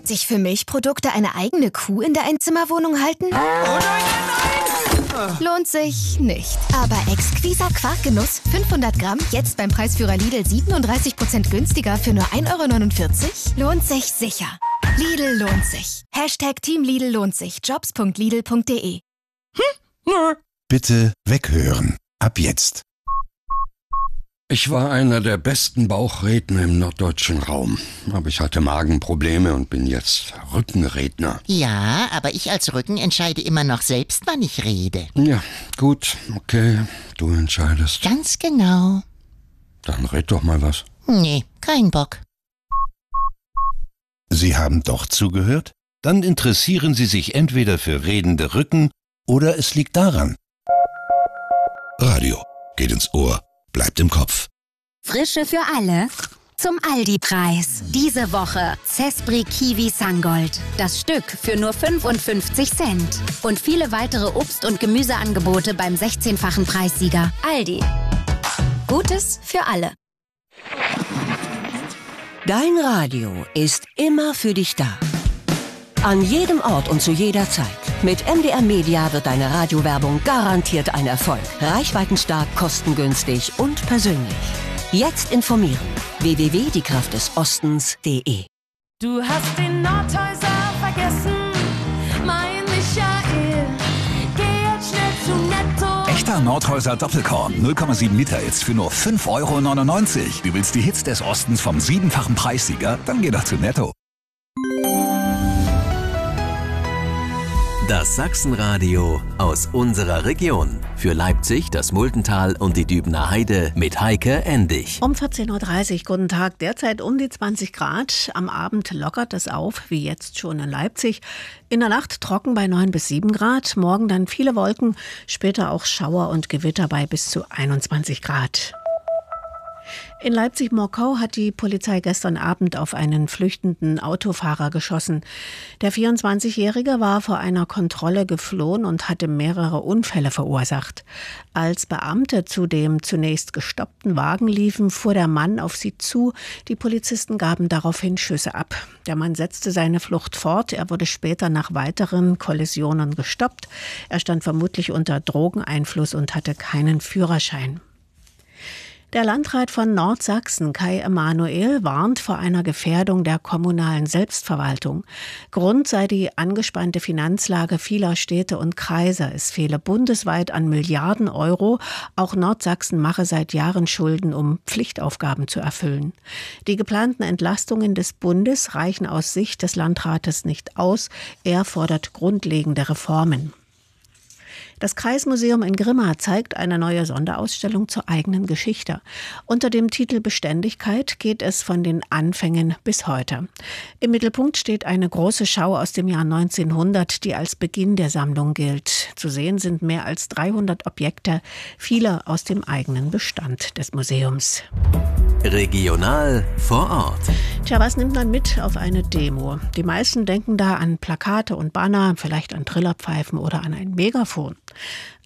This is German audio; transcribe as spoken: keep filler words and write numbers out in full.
sich für Milchprodukte eine eigene Kuh in der Einzimmerwohnung halten? Oh nein, nein, nein! Lohnt sich nicht. Aber exquiser Quarkgenuss, fünfhundert Gramm, jetzt beim Preisführer Lidl siebenunddreißig Prozent günstiger für nur ein Euro neunundvierzig? Lohnt sich sicher. Lidl lohnt sich. Hashtag Team Lidl lohnt sich. jobs punkt lidl punkt de. Hm? Nö. Bitte weghören. Ab jetzt. Ich war einer der besten Bauchredner im norddeutschen Raum. Aber ich hatte Magenprobleme und bin jetzt Rückenredner. Ja, aber ich als Rücken entscheide immer noch selbst, wann ich rede. Ja, gut, okay, du entscheidest. Ganz genau. Dann red doch mal was. Nee, kein Bock. Sie haben doch zugehört? Dann interessieren Sie sich entweder für redende Rücken oder es liegt daran. Radio geht ins Ohr, bleibt im Kopf. Frische für alle zum Aldi-Preis. Diese Woche Zespri Kiwi Sungold. Das Stück für nur fünfundfünfzig Cent. Und viele weitere Obst- und Gemüseangebote beim sechzehnfachen Preissieger. Aldi. Gutes für alle. Dein Radio ist immer für dich da. An jedem Ort und zu jeder Zeit. Mit M D R Media wird deine Radiowerbung garantiert ein Erfolg. Reichweitenstark, kostengünstig und persönlich. Jetzt informieren. w w w punkt die kraft des ostens punkt de. Du hast den Nordhäuser vergessen, mein Michael. Geh jetzt schnell zu Netto. Echter Nordhäuser Doppelkorn, null Komma sieben Liter jetzt für nur fünf Euro neunundneunzig. Du willst die Hits des Ostens vom siebenfachen Preissieger? Dann geh doch zu Netto. Das Sachsenradio aus unserer Region. Für Leipzig, das Multental und die Dübener Heide mit Heike Endig. Um vierzehn Uhr dreißig, guten Tag. Derzeit um die zwanzig Grad. Am Abend lockert es auf, wie jetzt schon in Leipzig. In der Nacht trocken bei neun bis sieben Grad. Morgen dann viele Wolken, später auch Schauer und Gewitter bei bis zu einundzwanzig Grad. In Leipzig-Murkau hat die Polizei gestern Abend auf einen flüchtenden Autofahrer geschossen. Der vierundzwanzigjährige war vor einer Kontrolle geflohen und hatte mehrere Unfälle verursacht. Als Beamte zu dem zunächst gestoppten Wagen liefen, fuhr der Mann auf sie zu. Die Polizisten gaben daraufhin Schüsse ab. Der Mann setzte seine Flucht fort. Er wurde später nach weiteren Kollisionen gestoppt. Er stand vermutlich unter Drogeneinfluss und hatte keinen Führerschein. Der Landrat von Nordsachsen, Kai Emanuel, warnt vor einer Gefährdung der kommunalen Selbstverwaltung. Grund sei die angespannte Finanzlage vieler Städte und Kreise. Es fehle bundesweit an Milliarden Euro. Auch Nordsachsen mache seit Jahren Schulden, um Pflichtaufgaben zu erfüllen. Die geplanten Entlastungen des Bundes reichen aus Sicht des Landrates nicht aus. Er fordert grundlegende Reformen. Das Kreismuseum in Grimma zeigt eine neue Sonderausstellung zur eigenen Geschichte. Unter dem Titel Beständigkeit geht es von den Anfängen bis heute. Im Mittelpunkt steht eine große Schau aus dem Jahr neunzehnhundert, die als Beginn der Sammlung gilt. Zu sehen sind mehr als dreihundert Objekte, viele aus dem eigenen Bestand des Museums. Regional vor Ort. Tja, was nimmt man mit auf eine Demo? Die meisten denken da an Plakate und Banner, vielleicht an Trillerpfeifen oder an ein Megafon.